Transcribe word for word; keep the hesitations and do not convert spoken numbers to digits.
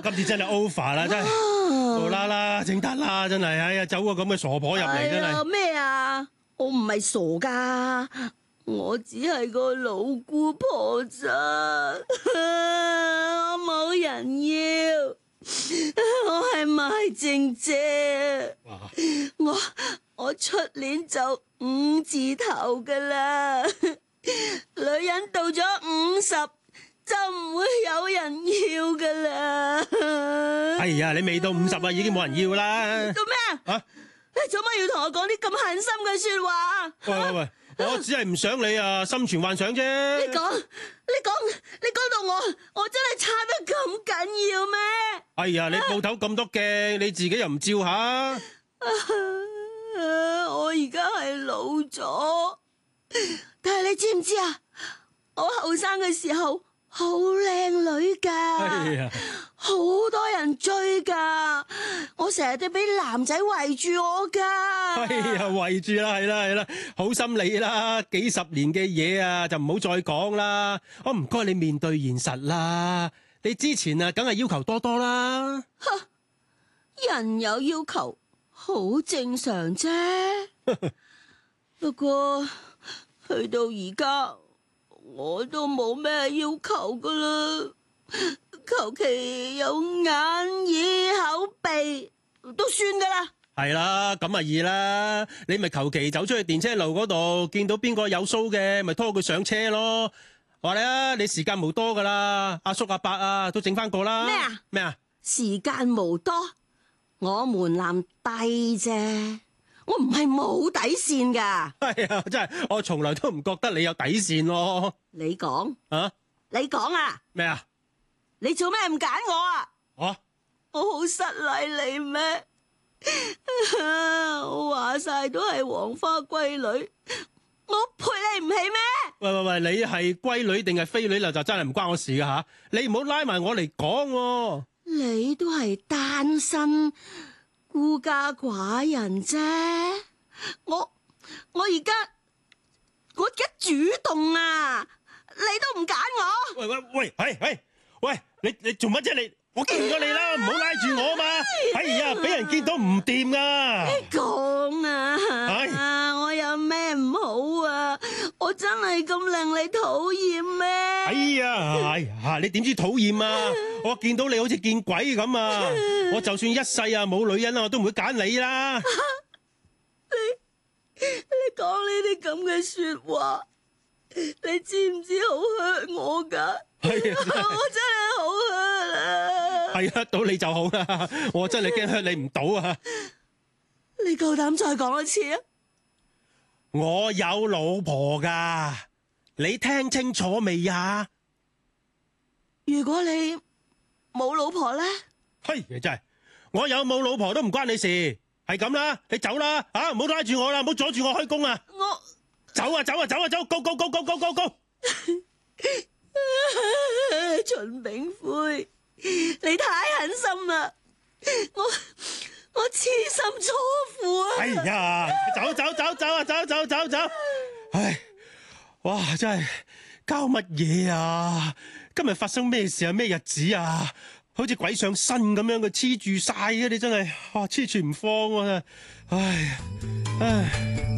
今次真係 over 啦，真係無啦啦整得啦，真係，哎呀，走個咁嘅傻婆入嚟真係。 咩啊？我唔係傻噶，我只係個老姑婆咋，我冇人要，我係賣剩啫。我我出年就五字頭噶啦，女人到咗五十就唔會有人要噶啦。 哎呀，你未到五十啊，已經冇人要啦。 做咩啊？ 啊？ 你做乜要同我講啲咁狠心嘅說話？ 喂喂喂，我只係唔想你啊心存幻想啫。 你講，你講，你講到我，我真係差得咁緊要咩？ 哎呀，你鋪頭咁多鏡，你自己又唔照下？ 啊啊、我而家係老咗，但係你知唔知啊？我後生嘅時候好靚女噶， 哎呀， 好多人追噶，我成日都俾男仔圍住我噶。 哎呀，圍住啦，係啦係啦，好心你啦，幾十年嘅嘢啊，就唔好再講啦。我唔該你面對現實啦，你之前啊，梗係要求多多啦。 人有要求，好正常啫。不過去到而家，我都冇咩要求噶啦，求其有眼耳口鼻都算噶啦。 係啦，咁咪易啦，你咪求其走出去電車路嗰度，見到邊個有鬚嘅，咪拖佢上車咯。話你啊，你時間冇多噶啦，阿叔阿伯啊，都整翻個啦。 咩啊？ 咩啊？ 時間無多，我門檻低啫，我唔係冇底線噶。 係啊，真係，我從來都唔覺得你有底線咯。 你講啊？ 你講啊？ 咩啊？ 你做咩唔揀我啊？ 啊？ 我好失禮你咩？我話晒都係黃花閨女，我配你唔起咩？ 喂喂喂，你係閨女定係飛女啦？就真係唔關我事噶吓，你唔好拉埋我嚟講喎。 你都係單身孤家寡人啫，我我而家我而家主動啊，你都唔揀我？ 喂喂喂，係係，喂，你你做乜啫你？我見咗你啦，唔好拉住我嘛！哎呀，俾人見到唔掂啊！ 講啊， 哎、 我有咩唔好啊？我真係咁令你討厭咩？ 哎呀，哎呀，你點知討厭啊？我見到你好似見鬼咁啊！我就算一世啊冇女人啊，我都唔會揀你啦！ 你你講呢啲咁嘅說話，你知唔知好 hurt 我噶？ 係啊， 我真係好 hurt 啊！ 係啊，到你就好啦，我真係驚 hurt 你唔到啊！ 你夠膽再講一次啊？ 我有老婆噶，你聽清楚未啊？ 如果你冇老婆咧？ 嘿，真係，我有冇老婆都唔關你事，係咁啦，你走啦，啊，唔好拉住我啦，唔好阻住我開工啊！ 我走啊走啊走啊走，go go go go go go go！ 秦炳輝，你太狠心啦！我我痴心錯付啊！ 哎呀，走走走走啊，走走走走！唉，哇，真係搞乜嘢啊？今日發生咩事啊？咩日子啊？好似鬼上身咁樣，佢黐住晒嘅，你真係哇，黐住唔放啊！唉，唉。